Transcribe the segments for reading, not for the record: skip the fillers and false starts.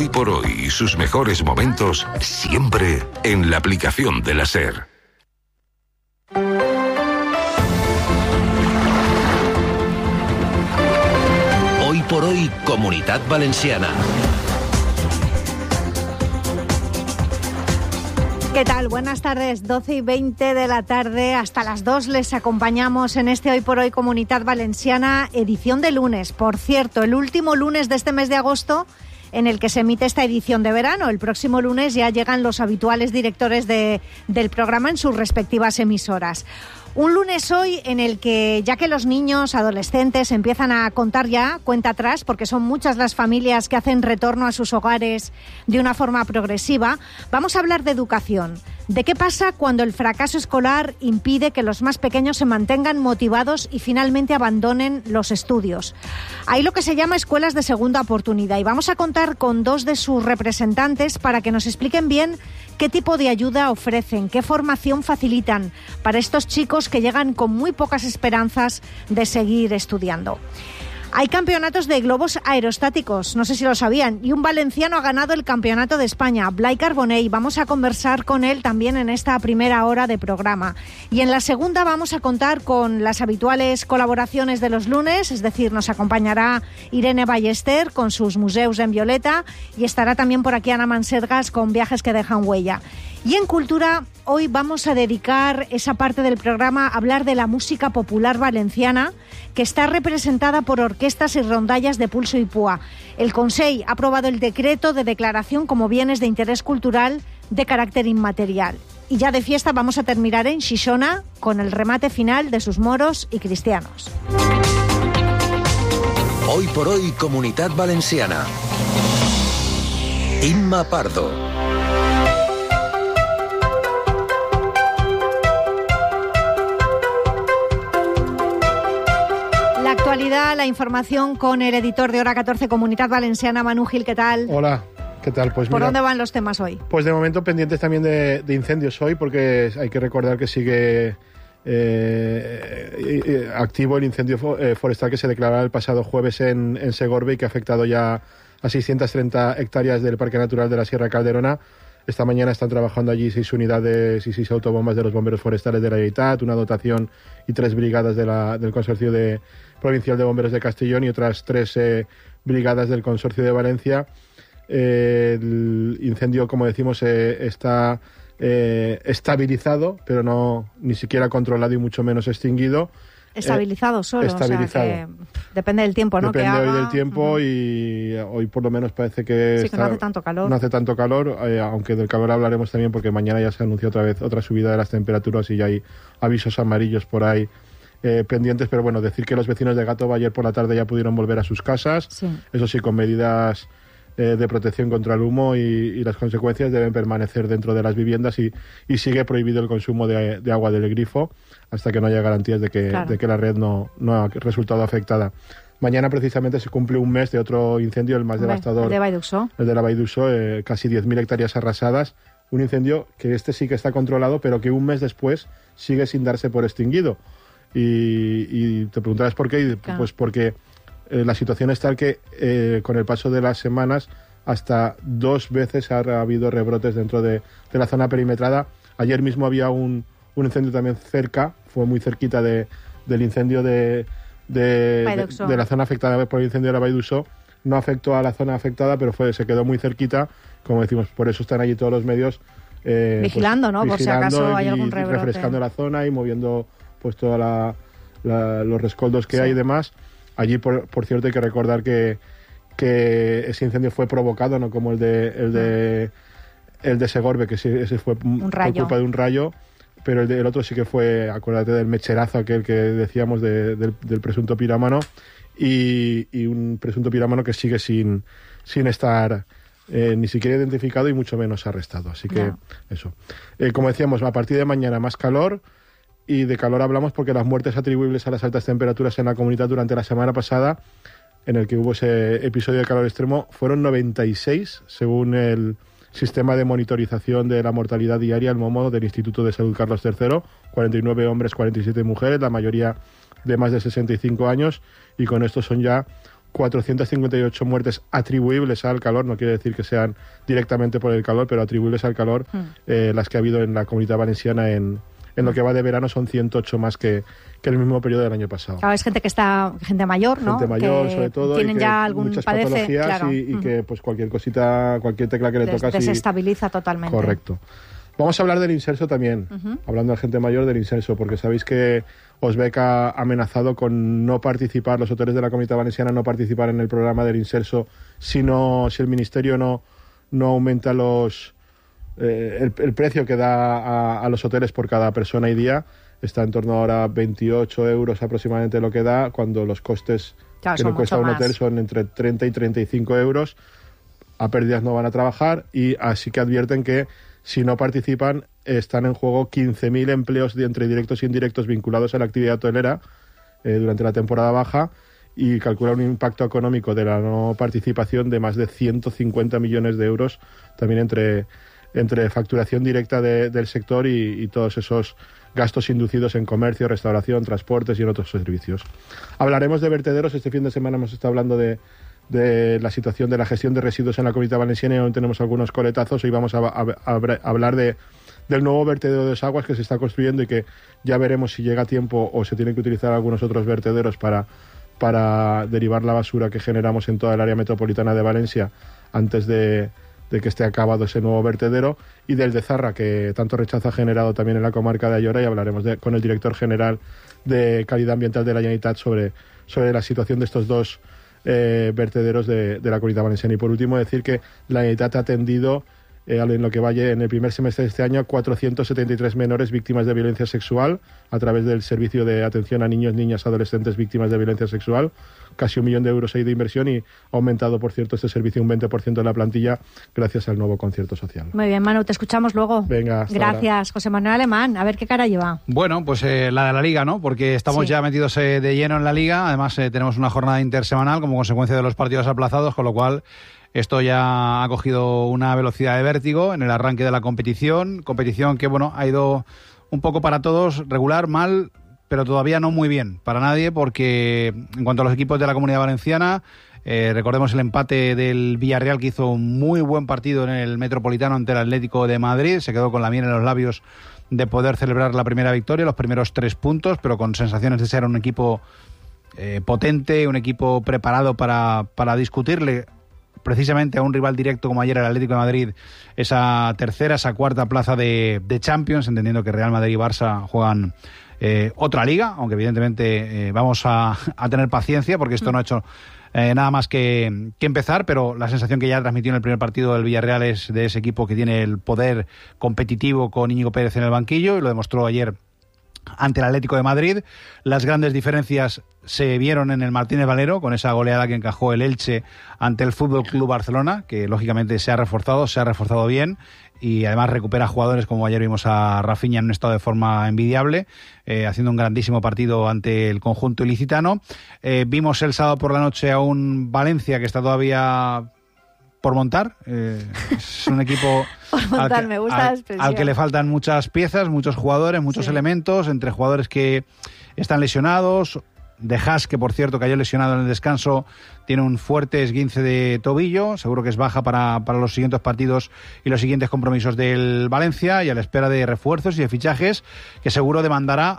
Hoy por hoy y sus mejores momentos siempre en la aplicación de la SER. Hoy por hoy, Comunitat Valenciana. ¿Qué tal? Buenas tardes, 12:20 de la tarde, hasta las 2 les acompañamos en este Hoy por Hoy Comunitat Valenciana, edición de lunes. Por cierto, el último lunes de este mes de agosto en el que se emite esta edición de verano. El próximo lunes ya llegan los habituales directores del programa en sus respectivas emisoras. Un lunes hoy en el que, ya que los niños, adolescentes empiezan a contar ya cuenta atrás, porque son muchas las familias que hacen retorno a sus hogares de una forma progresiva, vamos a hablar de educación. ¿De qué pasa cuando el fracaso escolar impide que los más pequeños se mantengan motivados y finalmente abandonen los estudios? Hay lo que se llama escuelas de segunda oportunidad y vamos a contar con dos de sus representantes para que nos expliquen bien qué tipo de ayuda ofrecen, qué formación facilitan para estos chicos que llegan con muy pocas esperanzas de seguir estudiando. Hay campeonatos de globos aerostáticos, no sé si lo sabían, y un valenciano ha ganado el Campeonato de España, Blai Carbonell. Vamos a conversar con él también en esta primera hora de programa. Y en la segunda vamos a contar con las habituales colaboraciones de los lunes, es decir, nos acompañará Irene Ballester con sus museos en Violeta y estará también por aquí Ana Mansergas con Viajes que dejan huella. Y en Cultura, hoy vamos a dedicar esa parte del programa a hablar de la música popular valenciana, que está representada por orquestas y rondallas de pulso y púa. El Consell ha aprobado el decreto de declaración como bienes de interés cultural de carácter inmaterial. Y ya de fiesta vamos a terminar en Xixona con el remate final de sus moros y cristianos. Hoy por hoy, Comunitat Valenciana. Imma Pardo. La información con el editor de Hora 14 Comunitat Valenciana, Manu Gil, ¿qué tal? Hola, ¿qué tal? Pues ¿Por mira, dónde van los temas hoy? Pues de momento pendientes también de incendios hoy, porque hay que recordar que sigue activo el incendio forestal que se declaró el pasado jueves en Segorbe y que ha afectado ya a 630 hectáreas del Parque Natural de la Sierra Calderona. Esta mañana están trabajando allí 6 unidades y 6 autobombas de los bomberos forestales de la Generalitat, una dotación y 3 brigadas del Consorcio Provincial de Bomberos de Castellón y otras 3 brigadas del Consorcio de Valencia. El incendio, como decimos, está estabilizado, pero no ni siquiera controlado y mucho menos extinguido. Estabilizado solo, estabilizado. O sea que depende del tiempo, ¿no? Depende que haga. hoy del tiempo y hoy por lo menos parece que... Sí, que no hace tanto calor. No hace tanto calor, aunque del calor hablaremos también porque mañana ya se anuncia otra vez otra subida de las temperaturas y ya hay avisos amarillos por ahí pendientes, pero bueno, decir que los vecinos de Gatoba ayer por la tarde ya pudieron volver a sus casas, sí. Eso sí, con medidas de protección contra el humo y las consecuencias deben permanecer dentro de las viviendas y sigue prohibido el consumo de agua del grifo hasta que no haya garantías de que la red no ha resultado afectada. Mañana precisamente se cumple un mes de otro incendio, el más devastador. El de Valldussó. El de la Valldussó, casi 10.000 hectáreas arrasadas. Un incendio que sí que está controlado, pero que un mes después sigue sin darse por extinguido. Y te preguntarás por qué. Claro. Pues porque la situación es tal que con el paso de las semanas hasta 2 veces ha habido rebrotes dentro de la zona perimetrada. Ayer mismo había un incendio también cerca, fue muy cerquita del incendio de la zona afectada por el incendio de la Valldussó. No afectó a la zona afectada, pero se quedó muy cerquita, como decimos, por eso están allí todos los medios vigilando, ¿no? Por si acaso hay algún rebrote. Refrescando la zona y moviendo pues todos los rescoldos que hay y demás. Allí, por cierto, hay que recordar que ese incendio fue provocado, no como el de Segorbe, que ese fue por culpa de un rayo, pero el otro sí que fue, acuérdate del mecherazo aquel que decíamos del presunto pirómano, y un presunto pirómano que sigue sin estar ni siquiera identificado y mucho menos arrestado. Así que eso. Como decíamos, a partir de mañana más calor. Y de calor hablamos porque las muertes atribuibles a las altas temperaturas en la comunidad durante la semana pasada, en el que hubo ese episodio de calor extremo, fueron 96, según el Sistema de Monitorización de la Mortalidad Diaria, el MOMO, del Instituto de Salud Carlos III, 49 hombres, 47 mujeres, la mayoría de más de 65 años, y con esto son ya 458 muertes atribuibles al calor, no quiere decir que sean directamente por el calor, pero atribuibles al calor, las que ha habido en la Comunidad Valenciana en lo que va de verano son 108 más que el mismo periodo del año pasado. Claro, es gente mayor, ¿no? Gente mayor, sobre todo, tienen y que ya algún muchas padece, patologías, claro. y que pues cualquier cosita, cualquier tecla que le tocas desestabiliza totalmente. Correcto. Vamos a hablar del inserso también, hablando de gente mayor, del inserso, porque sabéis que Osbec ha amenazado con no participar, los hoteles de la Comunidad Valenciana no participar en el programa del inserso si el Ministerio no aumenta el precio que da a los hoteles por cada persona y día. Está en torno ahora a 28 euros aproximadamente lo que da, cuando los costes que le cuesta un hotel son entre 30 y 35 euros. A pérdidas no van a trabajar, y así que advierten que si no participan están en juego 15.000 empleos entre directos e indirectos vinculados a la actividad hotelera durante la temporada baja, y calcula un impacto económico de la no participación de más de 150 millones de euros, también entre facturación directa del sector y todos esos gastos inducidos en comercio, restauración, transportes y en otros servicios. Hablaremos de vertederos. Este fin de semana hemos estado hablando de la situación de la gestión de residuos en la Comunidad Valenciana, y aún tenemos algunos coletazos. Hoy vamos a hablar del nuevo vertedero de Desaguas que se está construyendo, y que ya veremos si llega a tiempo o se tienen que utilizar algunos otros vertederos para derivar la basura que generamos en toda el área metropolitana de Valencia antes de que esté acabado ese nuevo vertedero, y del de Zarra, que tanto rechazo ha generado también en la comarca de Ayora, y hablaremos con el director general de Calidad Ambiental de la Generalitat sobre la situación de estos dos vertederos de la Comunidad Valenciana. Y por último, decir que la Generalitat ha atendido en lo que vaya en el primer semestre de este año a 473 menores víctimas de violencia sexual a través del servicio de atención a niños, niñas, adolescentes víctimas de violencia sexual. Casi 1 millón de euros ahí de inversión, y ha aumentado, por cierto, este servicio un 20% de la plantilla gracias al nuevo concierto social. Muy bien, Manu, te escuchamos luego. Venga, gracias, ahora. José Manuel Alemán. A ver qué cara lleva. Bueno, pues la de la Liga, ¿no? Porque estamos ya metidos de lleno en la Liga. Además, tenemos una jornada intersemanal como consecuencia de los partidos aplazados, con lo cual esto ya ha cogido una velocidad de vértigo en el arranque de la competición. Competición que, bueno, ha ido un poco para todos, regular, mal, pero todavía no muy bien para nadie, porque en cuanto a los equipos de la Comunidad Valenciana, recordemos el empate del Villarreal, que hizo un muy buen partido en el Metropolitano ante el Atlético de Madrid. Se quedó con la miel en los labios de poder celebrar la primera victoria, los primeros 3 puntos, pero con sensaciones de ser un equipo potente, un equipo preparado para discutirle precisamente a un rival directo como ayer el Atlético de Madrid esa tercera, esa cuarta plaza de Champions, entendiendo que Real Madrid y Barça juegan otra liga, aunque evidentemente vamos a tener paciencia, porque esto no ha hecho nada más que empezar, pero la sensación que ya transmitió en el primer partido del Villarreal es de ese equipo que tiene el poder competitivo con Íñigo Pérez en el banquillo, y lo demostró ayer ante el Atlético de Madrid. Las grandes diferencias se vieron en el Martínez Valero, con esa goleada que encajó el Elche ante el Fútbol Club Barcelona, que lógicamente se ha reforzado bien, y además recupera jugadores como ayer vimos a Rafinha en un estado de forma envidiable, haciendo un grandísimo partido ante el conjunto ilicitano. Vimos el sábado por la noche a un Valencia que está todavía por montar. Es un equipo al que le faltan muchas piezas, muchos jugadores, muchos elementos, entre jugadores que están lesionados. De Haas, que por cierto cayó lesionado en el descanso, tiene un fuerte esguince de tobillo, seguro que es baja para los siguientes partidos y los siguientes compromisos del Valencia, y a la espera de refuerzos y de fichajes que seguro demandará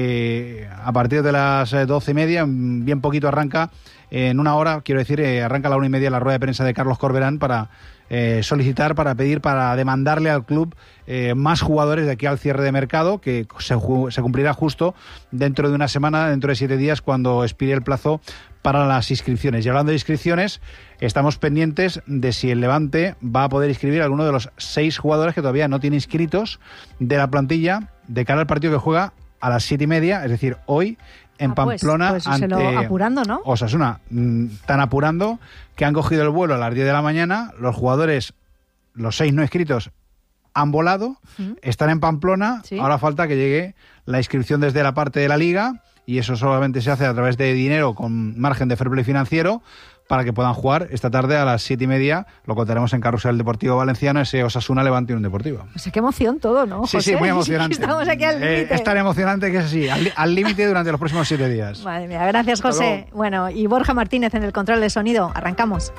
a partir de las 12:30, bien poquito arranca, en una hora, quiero decir, arranca a la 1:30 la rueda de prensa de Carlos Corberán para solicitar, para pedir, para demandarle al club más jugadores de aquí al cierre de mercado, que se cumplirá justo dentro de una semana, dentro de 7 días, cuando expire el plazo para las inscripciones. Y hablando de inscripciones, estamos pendientes de si el Levante va a poder inscribir a alguno de los 6 jugadores que todavía no tiene inscritos de la plantilla de cara al partido que juega a las 7:30, es decir, hoy en Pamplona, pues ante apurando, ¿no? Osasuna. Tan apurando que han cogido el vuelo a las 10 de la mañana, los jugadores, los 6 no inscritos, han volado, están en Pamplona, ahora falta que llegue la inscripción desde la parte de la Liga, y eso solamente se hace a través de dinero con margen de fair play financiero, para que puedan jugar esta tarde a las 7:30. Lo contaremos en Carrusel Deportivo Valenciano, ese Osasuna Levante Unión Deportiva. O sea, qué emoción todo, ¿no, José? Sí, muy emocionante. Estamos aquí al límite. Es tan emocionante que es así, al límite durante los próximos 7 días. Madre mía, gracias, José. Bueno, y Borja Martínez en el control de sonido. Arrancamos.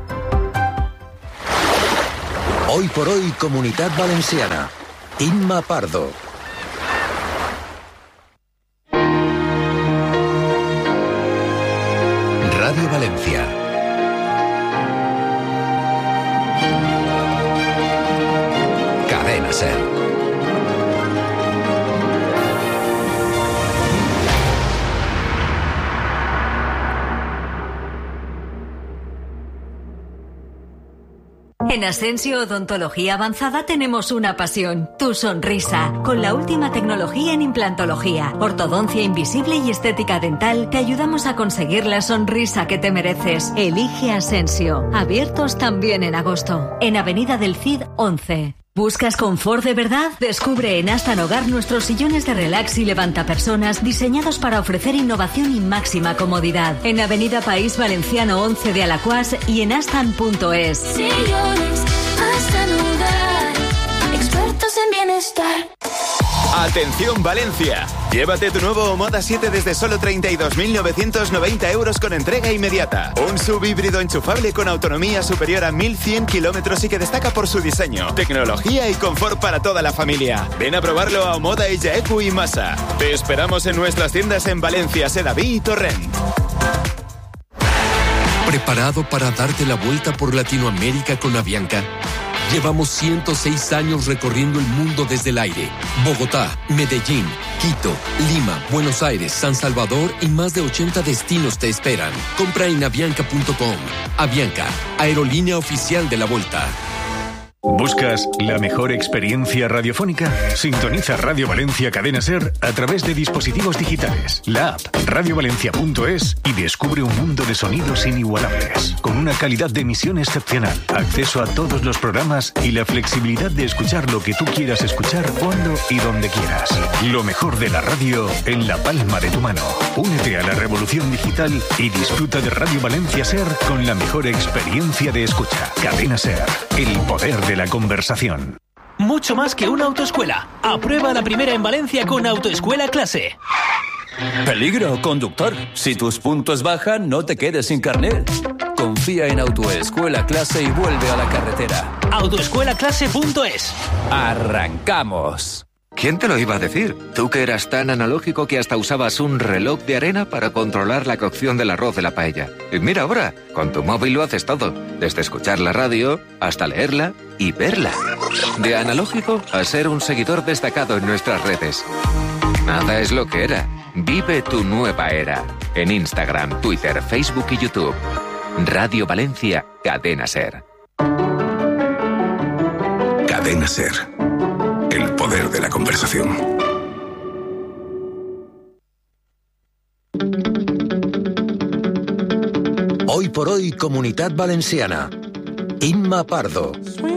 Hoy por hoy, Comunitat Valenciana. Inma Pardo. Radio Valencia. Cadena SER. En Asensio Odontología Avanzada tenemos una pasión, tu sonrisa. Con la última tecnología en implantología, ortodoncia invisible y estética dental, te ayudamos a conseguir la sonrisa que te mereces. Elige Asensio. Abiertos también en agosto. En Avenida del Cid 11. ¿Buscas confort de verdad? Descubre en Astan Hogar nuestros sillones de relax y levantapersonas diseñados para ofrecer innovación y máxima comodidad. En Avenida País Valenciano 11 de Alacuás y en astan.es. Sillones Astan Hogar, expertos en bienestar. ¡Atención Valencia! Llévate tu nuevo Moda 7 desde solo 32.990 euros con entrega inmediata. Un subhíbrido enchufable con autonomía superior a 1.100 kilómetros y que destaca por su diseño, tecnología y confort para toda la familia. Ven a probarlo a Moda Illaecu y Masa. Te esperamos en nuestras tiendas en Valencia, Sedaví y Torrent. ¿Preparado para darte la vuelta por Latinoamérica con Avianca? Llevamos 106 años recorriendo el mundo desde el aire. Bogotá, Medellín, Quito, Lima, Buenos Aires, San Salvador y más de 80 destinos te esperan. Compra en avianca.com. Avianca, aerolínea oficial de la Volta. ¿Buscas la mejor experiencia radiofónica? Sintoniza Radio Valencia Cadena SER a través de dispositivos digitales, la app radiovalencia.es y descubre un mundo de sonidos inigualables, con una calidad de emisión excepcional, acceso a todos los programas y la flexibilidad de escuchar lo que tú quieras escuchar cuando y donde quieras. Lo mejor de la radio en la palma de tu mano. Únete a la revolución digital y disfruta de Radio Valencia SER con la mejor experiencia de escucha. Cadena SER, el poder de la conversación. Mucho más que una autoescuela. Aprueba la primera en Valencia con Autoescuela Clase. Peligro, conductor. Si tus puntos bajan, no te quedes sin carnet. Confía en Autoescuela Clase y vuelve a la carretera. Autoescuelaclase.es. ¡Arrancamos! ¿Quién te lo iba a decir? Tú que eras tan analógico que hasta usabas un reloj de arena para controlar la cocción del arroz de la paella. Y mira ahora, con tu móvil lo haces todo. Desde escuchar la radio hasta leerla y verla. De analógico a ser un seguidor destacado en nuestras redes. Nada es lo que era. Vive tu nueva era. En Instagram, Twitter, Facebook y YouTube. Radio Valencia, Cadena SER. Cadena SER. El poder de la conversación. Hoy por hoy, Comunitat Valenciana. Inma Pardo.